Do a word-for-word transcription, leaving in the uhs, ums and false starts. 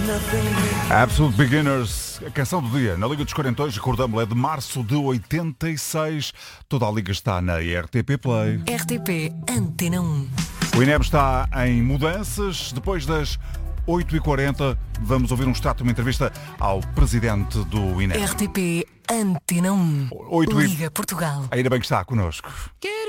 Absolute Beginners, a canção do dia na Liga dos Quarentões, recordamos-la, é de março de oitenta e seis. Toda a Liga está na R T P Play. R T P Antena um. O INEM está em mudanças. Depois das oito e quarenta vamos ouvir um extrato de uma entrevista ao presidente do INEM. R T P Antena um. oito e... Liga Portugal. Ainda bem que está connosco.